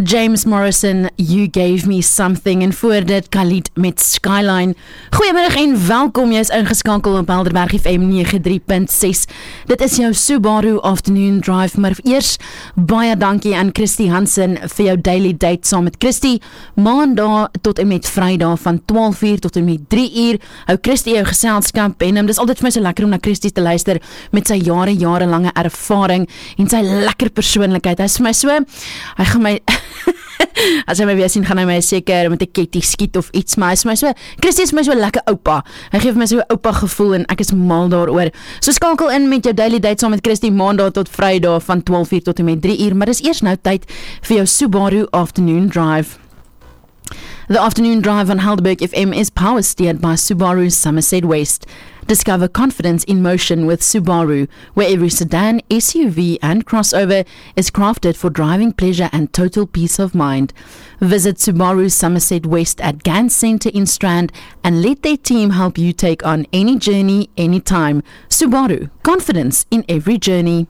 James Morrison, You Gave Me Something, en voor dit Khalid met Skyline. Goeiemiddag en welkom, jy is ingeskakel op Helderberg FM 93.6. Dit is jou Subaru Afternoon Drive, maar eers baie dankie aan Christy Hansen vir jou daily date saam met Christy. Maandag tot en met Vrydag van 12 uur tot en met 3 uur. Hou Christy jou geselskap en dis altyd vir my so lekker om na Christy te luister met sy jarelange ervaring en sy lekker persoonlikheid. Hy is vir my so, hy gaan my as hy my weer sien, gaan hy my seker met 'n ketty skiet of iets, maar hy is my so, Christy is my so lekker oupa. Hy gee vir my so 'n oupa gevoel en ek is mal daaroor. So skakel in met jou daily date saam met Christy Maandag tot Vrydag van 12 uur tot en met 3 uur, maar dis eers nou tyd vir jou Subaru Afternoon Drive. The Afternoon Drive on Helderberg FM is power steered by Subaru Somerset West. Discover confidence in motion with Subaru, where every sedan, SUV and crossover is crafted for driving pleasure and total peace of mind. Visit Subaru Somerset West at Gans Centre in Strand and let their team help you take on any journey, anytime. Subaru, confidence in every journey.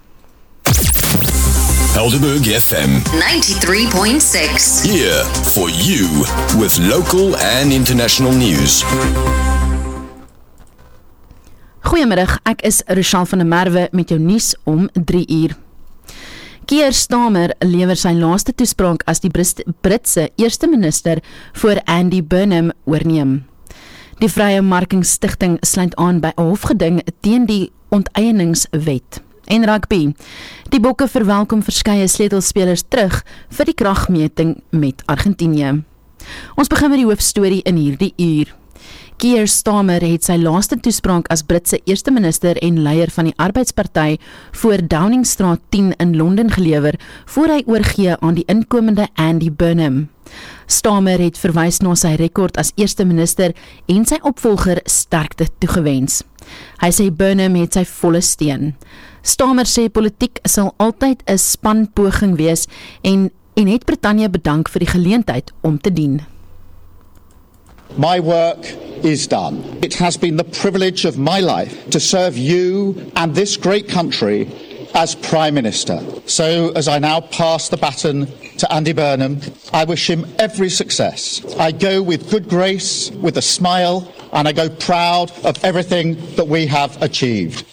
Helderberg FM 93.6. here for you with local and international news. Goeiemiddag, ek is Rochelle van der Merwe met jou nuus om 3 uur. Keir Starmer lewer sy laaste toespraak as die Britse eerste minister voor Andy Burnham oorneem. Die Vrye Markingsstigting sluit aan by 'n hofgeding teen die onteieningswet. En rugby. Die Bokke verwelkom verskeie sleutelspelers terug vir die kragmeting met Argentinië. Ons begin met die hoofstorie in hierdie uur. Keir Starmer het sy laaste toespraak as Britse eerste minister en leier van die Arbeidsparty voor Downingstraat 10 in Londen gelewer, voor hy oorgee aan die inkomende Andy Burnham. Starmer het verwys na sy rekord as eerste minister en sy opvolger sterkte toegewens. Hy sê Burnham het sy volle steun. Starmer sê politiek sal altyd 'n spanpoging wees en het Brittanje bedank vir die geleentheid om te dien. My work is done. It has been the privilege of my life to serve you and this great country as Prime Minister. So as I now pass the baton to Andy Burnham, I wish him every success. I go with good grace, with a smile, and I go proud of everything that we have achieved.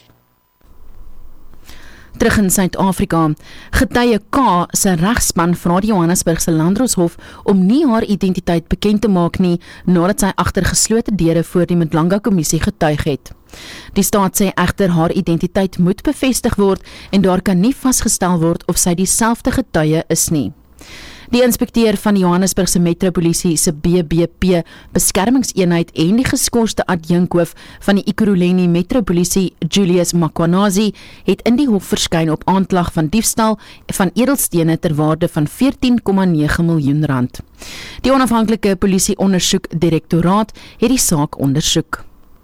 Terug in Suid-Afrika, getuie K se regspan vra die Johannesburgse Landdroshof om nie haar identiteit bekend te maak nie, nadat sy agter geslote deure voor die Mdlanga-kommissie getuig het. Die staat sê egter haar identiteit moet bevestig word en daar kan nie vasgestel word of sy dieselfde getuie is nie. Die inspekteur van die Johannesburgse Metropolisie se BBP beskermingseenheid en die geskorste adjunkhoof van die Ekurhuleni Metropolisie, Julius Makwanazi, het in die hof verskyn op aanklag van diefstal van edelstene ter waarde van 14,9 miljoen rand. Die onafhanklike polisie-ondersoekdirektoraat het die saak ondersoek.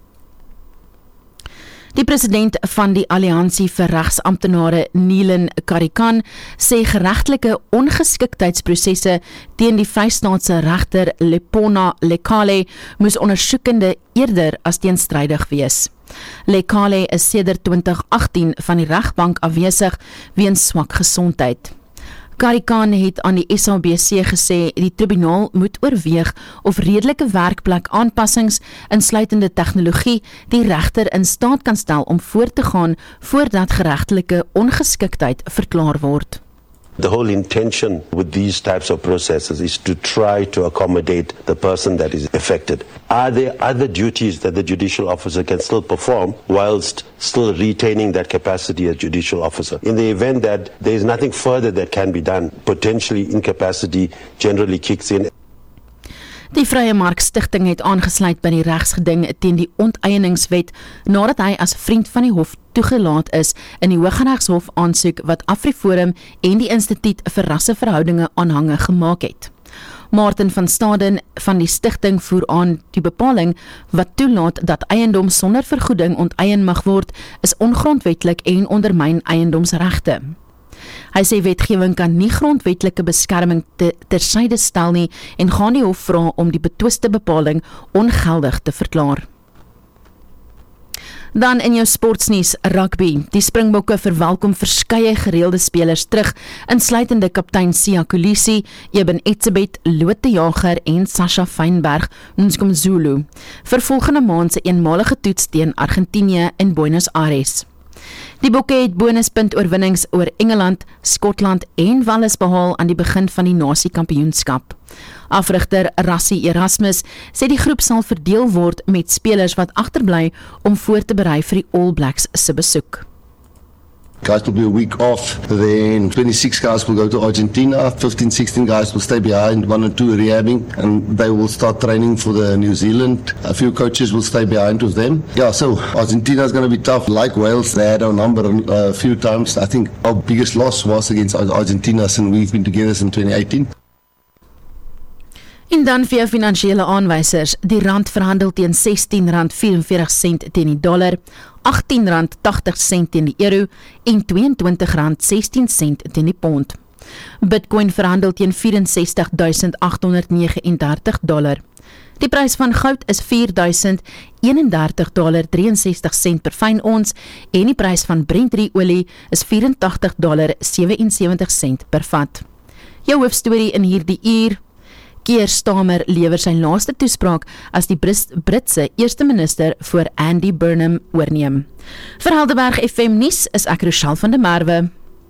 Die president van die Alliansie vir Regsamptenare, Neelan Karikan, sê geregtelike ongeskiktheidsprosesse teen die Vrystaatse regter Lepona Lekale moes ondersoekende eerder as teenstrydig wees. Lekale is sedert 2018 van die regbank afwesig weens swak gesondheid. Karikan het aan die SABC gesê die tribunaal moet oorweeg of redelike werkplek aanpassings, insluitende tegnologie, die regter in staat kan stel om voort te gaan voordat geregtelike ongeskiktheid verklaar word. The whole intention with these types of processes is to try to accommodate the person that is affected. Are there other duties that the judicial officer can still perform whilst still retaining that capacity as judicial officer? In the event that there is nothing further that can be done, potentially incapacity generally kicks in. Die Vrye Marksstigting het aangesluit by die regsgeding teen die onteieningswet nadat hy as vriend van die hof toegelaat is in die Hooggeregshof aansoek wat AfriForum en die Instituut vir Rasseverhoudinge aanhange gemaak het. Martin van Staden van die stigting voer aan die bepaling wat toelaat dat eiendom sonder vergoeding onteien mag word, is ongrondwetlik en ondermyn eiendomsregte. Hy sê wetgewing kan nie grondwetlike beskerming tersyde stel nie en gaan die hof vra om die betwiste bepaling ongeldig te verklaar. Dan in jou sportsnuus rugby. Die Springbokke verwelkom verskeie gereelde spelers terug, insluitende kaptein Siya Kolisi, Eben Etzebeth, Lot de Jager en Sasha Feinberg, Nzulu, vir volgende maand se eenmalige toets teen Argentinië in Buenos Aires. Die Bokke het bonuspunt oorwinnings oor Engeland, Skotland en Wales behaal aan die begin van die nasiekampioenskap. Afrigter Rassie Erasmus sê die groep sal verdeel word met spelers wat agterbly om voor te berei vir die All Blacks se besoek. Guys will be a week off, then 26 guys will go to Argentina, 15, 16 guys will stay behind, 1 or 2 rehabbing, and they will start training for the New Zealand. A few coaches will stay behind with them. Yeah, so Argentina is going to be tough. Like Wales, they had our number a few times. I think our biggest loss was against Argentina since we've been together since 2018. En dan vir jou finansiële aanwysers, die rand verhandel teen R16.44 teen die dollar, R18.80 teen die euro en R22.16 teen die pond. Bitcoin verhandel teen $64,839. Die prys van goud is $4,031.63 per fyn ons en die prys van Brent olie is $84.77 per vat. Jou hoofstorie in hierdie uur: Keir Starmer lewer sy laaste toespraak as die Britse eerste minister voor Andy Burnham oorneem. Vir Helderberg FM nuus is ek Rochelle van der Merwe.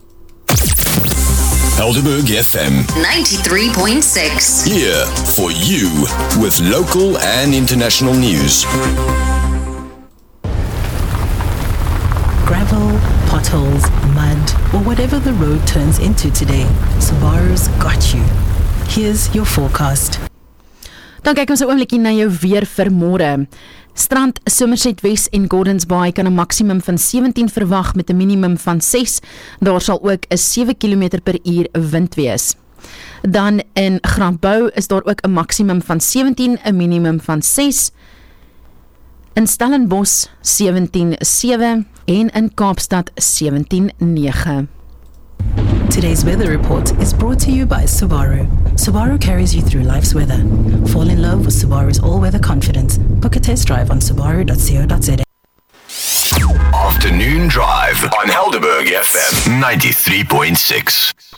Helderberg FM 93.6. here for you with local and international news. Gravel, potholes, mud, or whatever the road turns into today, Subaru's got you. Here's your forecast. Dan kyk ons 'n oombliekie na jou weer vir môre. Strand, Somerset West en Gordons Bay kan 'n maksimum van 17 verwag met 'n minimum van 6. Daar sal ook 'n 7 km/h wind wees. Dan in Grandbou is daar ook 'n maksimum van 17, 'n minimum van 6. In Stellenbosch 17.7 en in Kaapstad 17.9. Today's weather report is brought to you by Subaru. Subaru carries you through life's weather. Fall in love with Subaru's all-weather confidence. Book a test drive on subaru.co.za. Afternoon Drive on Helderberg FM 93.6.